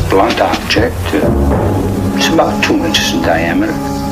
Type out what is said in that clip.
blunt object. It's about 2 inches in diameter.